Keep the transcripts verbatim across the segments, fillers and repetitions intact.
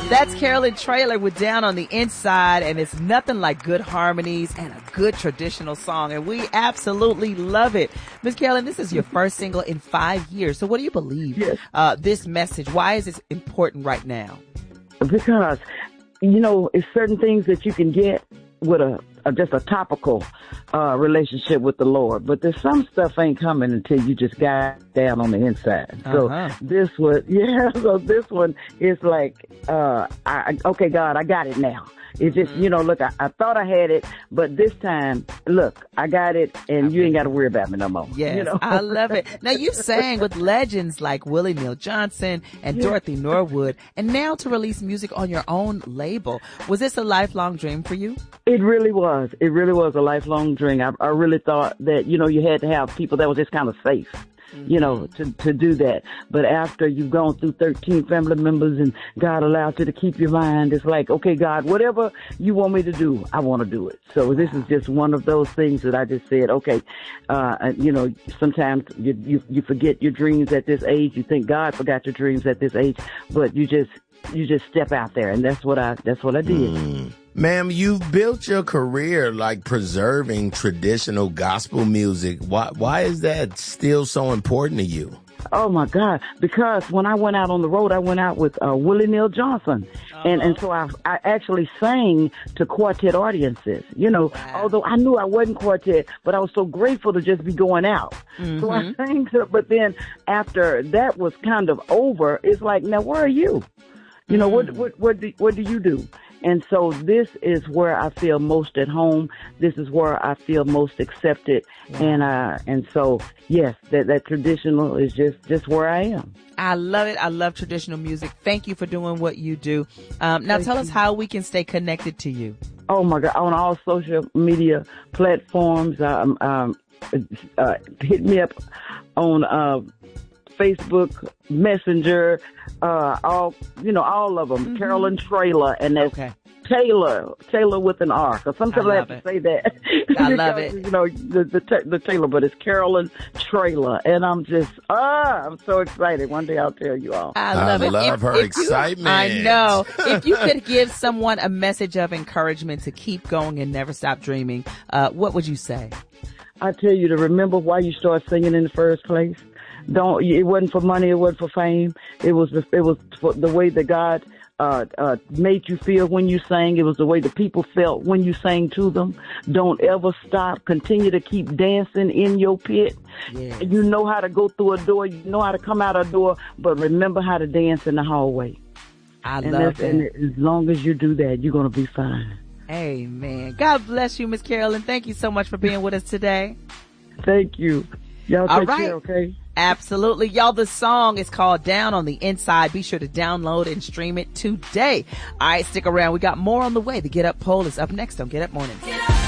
That's Carolyn Traylor with Down on the Inside, and it's nothing like good harmonies and a good traditional song, and we absolutely love it. Miss Carolyn, this is your first single in five years, so what do you believe Yes. uh, this message, why is this important right now? Because, you know, it's certain things that you can get with a, a just a topical uh, relationship with the Lord, but there's some stuff ain't coming until you just got down on the inside. So Uh-huh. this one, yeah, so this one is like, uh, I, okay, God, I got it now. It's just, you know, look, I, I thought I had it, but this time, look, I got it, and you ain't got to worry about me no more. Yes, you know? I love it. Now, you sang with legends like Willie Neal Johnson and Yeah. Dorothy Norwood, and now to release music on your own label. Was this a lifelong dream for you? It really was. It really was a lifelong dream. I, I really thought that, you know, you had to have people that was just kind of safe, you know, to, to do that. But after you've gone through thirteen family members and God allows you to keep your mind, it's like, okay, God, whatever you want me to do, I want to do it. So this is just one of those things that I just said, okay, uh, you know, sometimes you, you, you forget your dreams at this age. You think God forgot your dreams at this age, but you just, you just step out there. And that's what I, that's what I did. Mm. Ma'am, you've built your career like preserving traditional gospel music. Why, why is that still so important to you? Oh my God! Because when I went out on the road, I went out with uh, Willie Neal Johnson, uh-huh. and and so I I actually sang to quartet audiences. You know, wow. Although I knew I wasn't quartet, but I was so grateful to just be going out. Mm-hmm. So I sang to. But then after that was kind of over, it's like, now where are you? You know, mm. what what what do, what do you do? And so this is where I feel most at home. This is where I feel most accepted. Yeah. And, uh, and so, yes, that, that traditional is just, just where I am. I love it. I love traditional music. Thank you for doing what you do. Um, now Thank tell us you. how we can stay connected to you. Oh my God. On all social media platforms, um, um, uh, hit me up on, uh, Facebook, Messenger, uh, all, you know, all of them. Mm-hmm. Carolyn Traylor, and that's okay. Taylor, Taylor with an R. Cause sometimes I, I have it. to say that. I because, love it. You know, the, the, the Taylor, but it's Carolyn Traylor. And I'm just, ah, I'm so excited. One day I'll tell you all. I love I it. love if, her if excitement. You, I know. If you could give someone a message of encouragement to keep going and never stop dreaming, uh, what would you say? I tell you to remember why you started singing in the first place. Don't, it wasn't for money, it wasn't for fame. It was, it was for the way that God, uh, uh, made you feel when you sang. It was the way the people felt when you sang to them. Don't ever stop. Continue to keep dancing in your pit. Yes. You know how to go through a door. You know how to come out a door, but remember how to dance in the hallway. I and love it. And as long as you do that, you're going to be fine. Amen. God bless you, Miss Carolyn. Thank you so much for being with us today. Thank you. Y'all take right. care, okay? Absolutely. Y'all, the song is called Down on the Inside. Be sure to download and stream it today. All right, stick around. We got more on the way. The Get Up poll is up next on Get Up Mornings. Get up.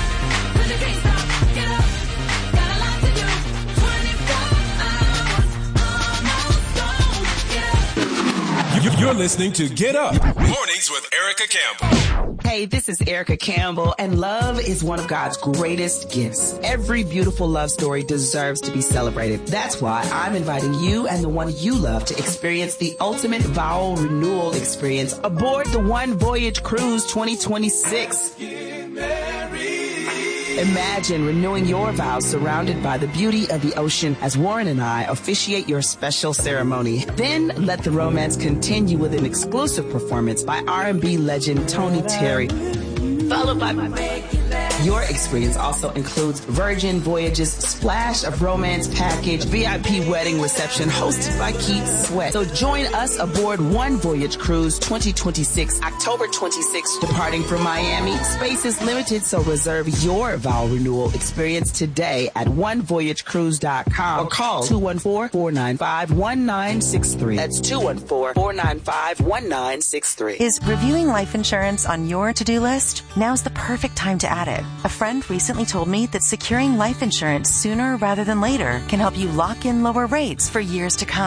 You're listening to Get Up Mornings with Erica Campbell. Hey, this is Erica Campbell, and love is one of God's greatest gifts. Every beautiful love story deserves to be celebrated. That's why I'm inviting you and the one you love to experience the ultimate vow renewal experience aboard the One Voyage Cruise twenty twenty-six. Get married. Imagine renewing your vows surrounded by the beauty of the ocean as Warren and I officiate your special ceremony. Then let the romance continue with an exclusive performance by R and B legend Tony Terry, followed by your experience also includes Virgin Voyages Splash of Romance Package, V I P wedding reception hosted by Keith Sweat. So join us aboard One Voyage Cruise twenty twenty-six, October twenty-sixth, departing from Miami. Space is limited, so reserve your vow renewal experience today at one voyage cruise dot com or call two one four, four nine five, one nine six three. That's two one four, four nine five, one nine six three. Is reviewing life insurance on your to-do list? Now's the perfect time to add it. A friend recently told me that securing life insurance sooner rather than later can help you lock in lower rates for years to come.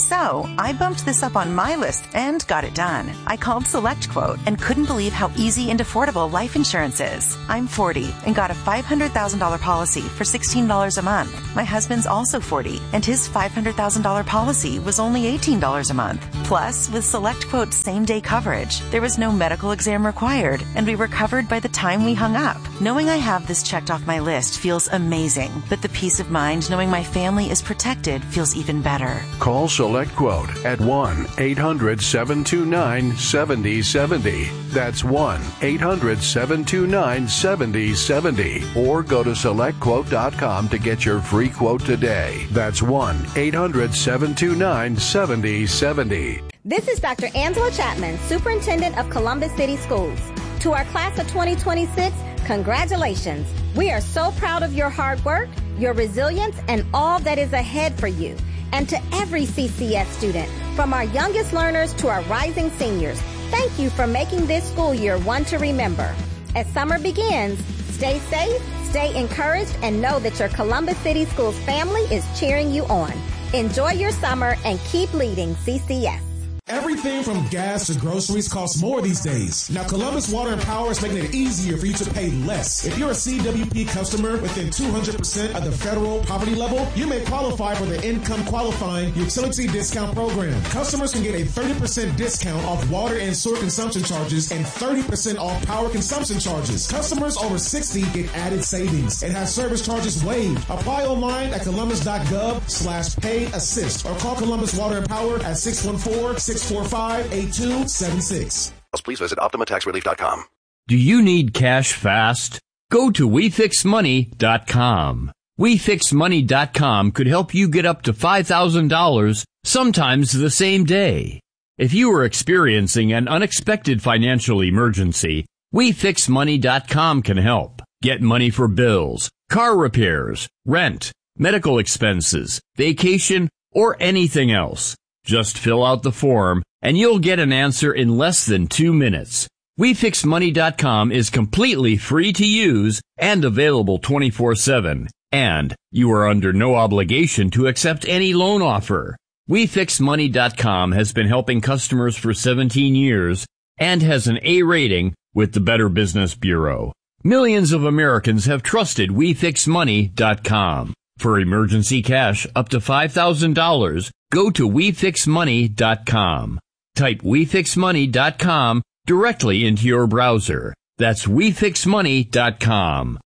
So I bumped this up on my list and got it done. I called SelectQuote and couldn't believe how easy and affordable life insurance is. I'm forty and got a five hundred thousand dollars policy for sixteen dollars a month. My husband's also forty and his five hundred thousand dollars policy was only eighteen dollars a month. Plus, with SelectQuote's same-day coverage, there was no medical exam required and we were covered by the time we hung up. Knowing I have this checked off my list feels amazing, but the peace of mind knowing my family is protected feels even better. Call SelectQuote at one eight hundred seven two nine seven zero seven zero. That's one eight hundred seven two nine seven zero seven zero. Or go to select quote dot com to get your free quote today. That's one eight hundred seven two nine seven zero seven zero. This is Doctor Angela Chapman, Superintendent of Columbus City Schools. To our class of twenty twenty-six, congratulations. We are so proud of your hard work, your resilience, and all that is ahead for you. And to every C C S student, from our youngest learners to our rising seniors, thank you for making this school year one to remember. As summer begins, stay safe, stay encouraged, and know that your Columbus City Schools family is cheering you on. Enjoy your summer and keep leading C C S. Everything from gas to groceries costs more these days. Now, Columbus Water and Power is making it easier for you to pay less. If you're a C W P customer within two hundred percent of the federal poverty level, you may qualify for the Income Qualifying Utility Discount Program. Customers can get a thirty percent discount off water and sewer consumption charges and thirty percent off power consumption charges. Customers over sixty get added savings and have service charges waived. Apply online at columbus.gov slash pay assist or call Columbus Water and Power at six one four, six four five, eight two seven six. Please visit optima tax relief dot com. Do you need cash fast? Go to we fix money dot com. we fix money dot com could help you get up to five thousand dollars, sometimes the same day. If you are experiencing an unexpected financial emergency, we fix money dot com can help. Get money for bills, car repairs, rent, medical expenses, vacation, or anything else. Just fill out the form, and you'll get an answer in less than two minutes. we fix money dot com is completely free to use and available twenty-four seven. And you are under no obligation to accept any loan offer. we fix money dot com has been helping customers for seventeen years and has an A rating with the Better Business Bureau. Millions of Americans have trusted we fix money dot com. For emergency cash up to five thousand dollars, go to we fix money dot com. Type we fix money dot com directly into your browser. That's we fix money dot com.